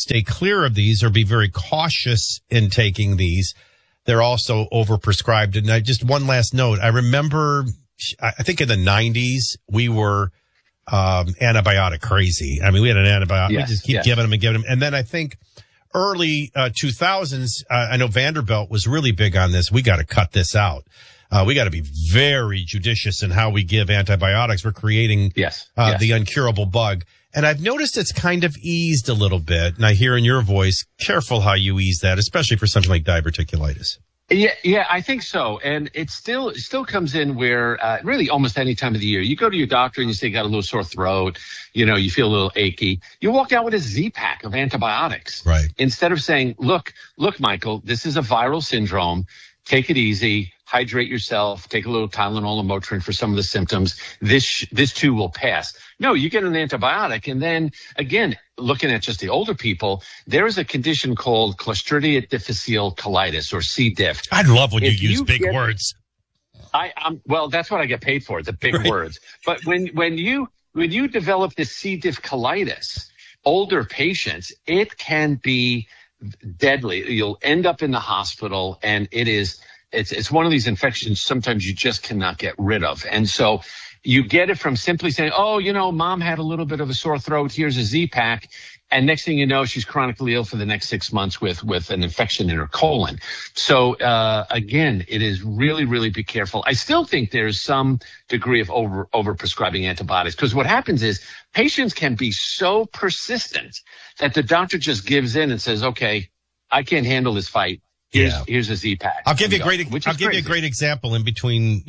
stay clear of these or be very cautious in taking these. They're also overprescribed. And one last note. I remember, I think in the 90s, we were antibiotic crazy. I mean, we had an antibiotic. Yes, we just keep giving them and giving them. And then I think early 2000s, I know Vanderbilt was really big on this. We got to cut this out. We got to be very judicious in how we give antibiotics. We're creating the incurable bug. And I've noticed it's kind of eased a little bit. And I hear in your voice, careful how you ease that, especially for something like diverticulitis. Yeah, I think so. And it still comes in where really almost any time of the year, you go to your doctor and you say you got a little sore throat, you feel a little achy. You walk out with a Z-Pack of antibiotics. Right. Instead of saying, look, Michael, this is a viral syndrome. Take it easy. Hydrate yourself. Take a little Tylenol and Motrin for some of the symptoms. This too will pass. No, you get an antibiotic. And then again, looking at just the older people, there is a condition called Clostridia difficile colitis, or C. diff. I love when you use big words. Well, that's what I get paid for, the big words. But when you develop this C. diff colitis, older patients, it can be deadly. You'll end up in the hospital, and it's one of these infections sometimes you just cannot get rid of. And so you get it from simply saying, mom had a little bit of a sore throat, here's a Z-Pack. And next thing you know, she's chronically ill for the next 6 months with an infection in her colon. So, again, it is really, really be careful. I still think there's some degree of over prescribing antibiotics, because what happens is patients can be so persistent that the doctor just gives in and says, okay, I can't handle this fight. Here's a Z-Pack. I'll give you a great example in between,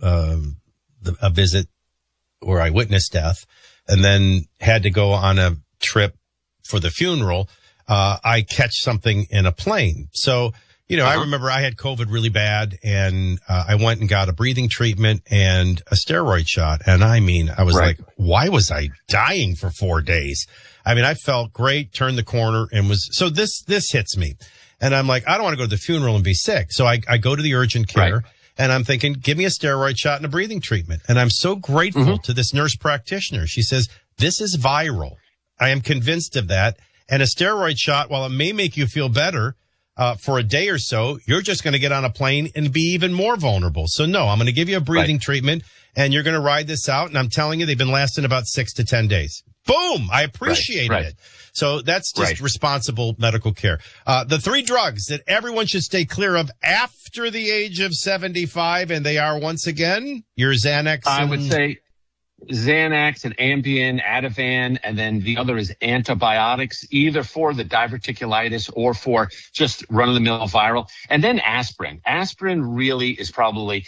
a visit where I witnessed death and then had to go on a trip for the funeral. I catch something in a plane. So, I remember I had COVID really bad, and I went and got a breathing treatment and a steroid shot. And I was like, why was I dying for 4 days? I mean, I felt great, turned the corner, and so this hits me. And I'm like, I don't want to go to the funeral and be sick. So I go to the urgent care, and I'm thinking, give me a steroid shot and a breathing treatment. And I'm so grateful to this nurse practitioner. She says, this is viral. I am convinced of that. And a steroid shot, while it may make you feel better for a day or so, you're just going to get on a plane and be even more vulnerable. So no, I'm going to give you a breathing treatment, and you're going to ride this out. And I'm telling you, they've been lasting about 6 to 10 days. Boom! I appreciated it. So that's just responsible medical care. The 3 drugs that everyone should stay clear of after the age of 75, and they are, once again, your Xanax. I would say Xanax and Ambien, Ativan, and then the other is antibiotics, either for the diverticulitis or for just run-of-the-mill viral. And then aspirin. Aspirin really is probably,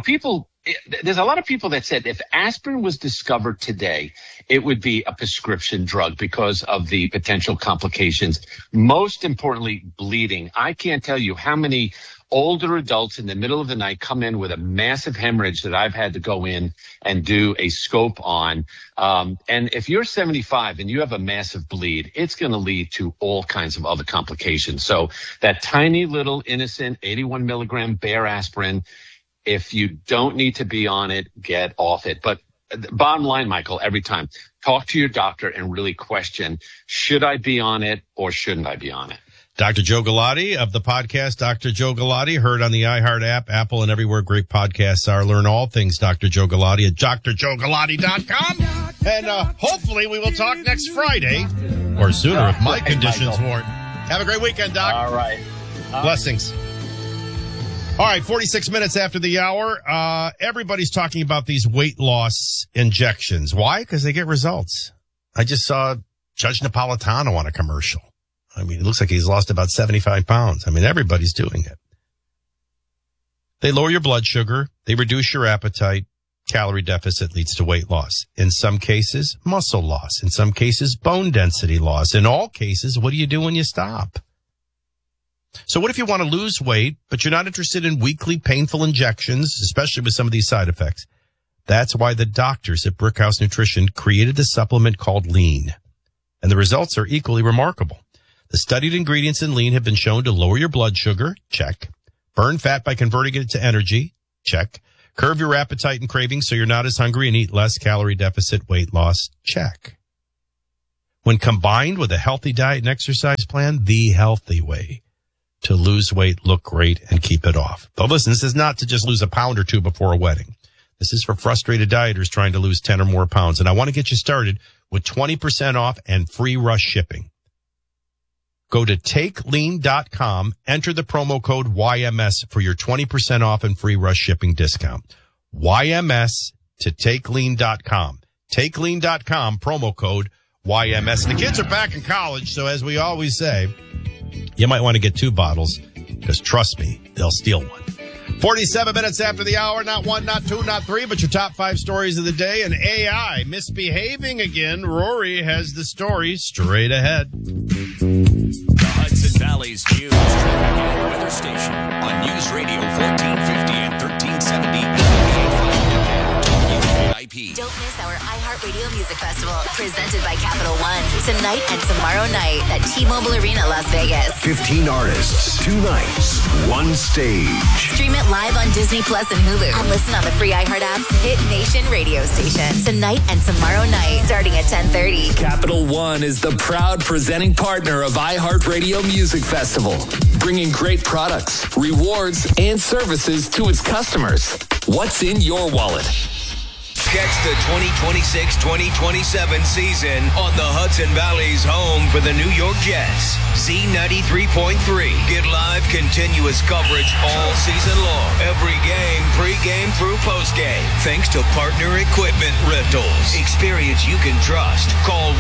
there's a lot of people that said if aspirin was discovered today, it would be a prescription drug because of the potential complications. Most importantly, bleeding. I can't tell you how many older adults in the middle of the night come in with a massive hemorrhage that I've had to go in and do a scope on. And if you're 75 and you have a massive bleed, it's going to lead to all kinds of other complications. So that tiny little innocent 81 milligram Bayer aspirin, if you don't need to be on it, get off it. But bottom line, Michael, every time, talk to your doctor and really question, should I be on it or shouldn't I be on it? Dr. Joe Galati of the podcast, Dr. Joe Galati, heard on the iHeart app, Apple, and everywhere great podcasts are. Learn all things Dr. Joe Galati at drjoegalati.com. And hopefully we will talk next Friday or sooner if my conditions warrant. Have a great weekend, Doc. All right. Blessings. All right, 46 minutes after the hour. Everybody's talking about these weight loss injections. Why? Because they get results. I just saw Judge Napolitano on a commercial. I mean, it looks like he's lost about 75 pounds. I mean, everybody's doing it. They lower your blood sugar. They reduce your appetite. Calorie deficit leads to weight loss. In some cases, muscle loss. In some cases, bone density loss. In all cases, what do you do when you stop? So what if you want to lose weight, but you're not interested in weekly painful injections, especially with some of these side effects? That's why the doctors at Brickhouse Nutrition created the supplement called Lean. And the results are equally remarkable. The studied ingredients in Lean have been shown to lower your blood sugar, check. Burn fat by converting it to energy, check. Curb your appetite and cravings so you're not as hungry and eat less, calorie deficit, weight loss, check. When combined with a healthy diet and exercise plan, the healthy way to lose weight, look great, and keep it off. But listen, this is not to just lose a pound or two before a wedding. This is for frustrated dieters trying to lose 10 or more pounds. And I want to get you started with 20% off and free rush shipping. Go to takelean.com, enter the promo code YMS for your 20% off and free rush shipping discount. YMS to takelean.com. Takelean.com, promo code YMS. The kids are back in college, so as we always say, you might want to get 2 bottles, because trust me, they'll steal one. 47 minutes after the hour, not 1, not 2, not 3, but your top 5 stories of the day. And AI misbehaving again. Rory has the story straight ahead. The Hudson Valley's news, traffic, and weather station on News Radio 1450 and 1370. Don't miss our iHeartRadio Music Festival, presented by Capital One, tonight and tomorrow night at T-Mobile Arena, Las Vegas. 15 artists, 2 nights, 1 stage. Stream it live on Disney Plus and Hulu, and listen on the free iHeart app's Hit Nation radio station. Tonight and tomorrow night, starting at 10:30. Capital One is the proud presenting partner of iHeartRadio Music Festival, bringing great products, rewards, and services to its customers. What's in your wallet? Catch the 2026-2027 season on the Hudson Valley's home for the New York Jets. Z93.3. Get live, continuous coverage all season long. Every game, pregame through postgame. Thanks to Partner Equipment Rentals. Experience you can trust. Call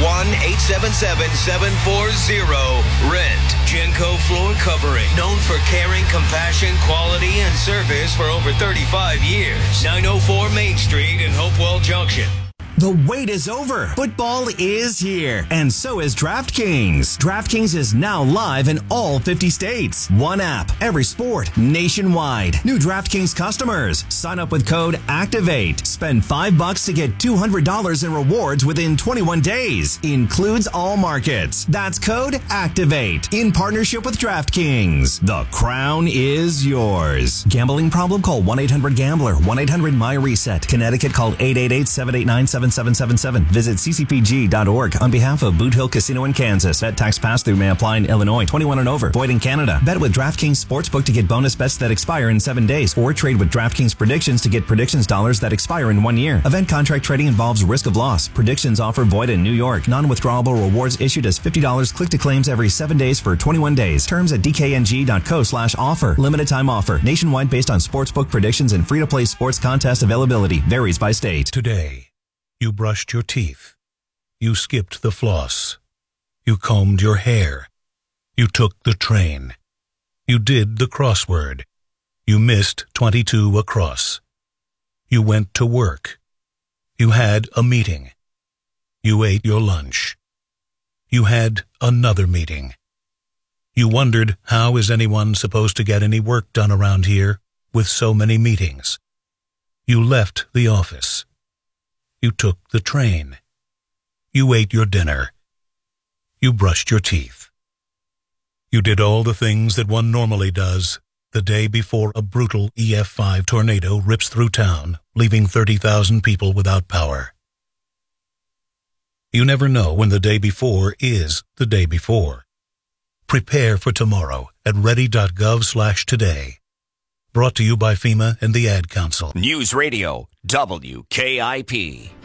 1-877-740-RENT. Genco Floor Covering. Known for caring, compassion, quality, and service for over 35 years. 904 Main Street in Hopewell Junction. The wait is over. Football is here, and so is DraftKings. DraftKings is now live in all 50 states. One app, every sport, nationwide. New DraftKings customers, sign up with code ACTIVATE. Spend $5 to get $200 in rewards within 21 days. Includes all markets. That's code ACTIVATE. In partnership with DraftKings. The crown is yours. Gambling problem? Call 1-800-GAMBLER. 1-800-MY-RESET. Connecticut, call 888-789-7777. Visit ccpg.org on behalf of Boot Hill Casino in Kansas. Bet tax pass-through may apply in Illinois. 21 and over. Void in Canada. Bet with DraftKings Sportsbook to get bonus bets that expire in 7 days. Or trade with DraftKings Predictions to get predictions dollars that expire in 1 year. Event contract trading involves risk of loss. Predictions offer void in New York. Non-withdrawable rewards issued as $50 click to claims every 7 days for 21 days. Terms at dkng.co/offer. Limited time offer. Nationwide based on sportsbook predictions and free-to-play sports contest availability. Varies by state. Today, you brushed your teeth. You skipped the floss. You combed your hair. You took the train. You did the crossword. You missed 22 across. You went to work. You had a meeting. You ate your lunch. You had another meeting. You wondered, how is anyone supposed to get any work done around here with so many meetings? You left the office. You took the train. You ate your dinner. You brushed your teeth. You did all the things that one normally does the day before a brutal EF5 tornado rips through town, leaving 30,000 people without power. You never know when the day before is the day before. Prepare for tomorrow at ready.gov/today. Brought to you by FEMA and the Ad Council. News Radio WKIP.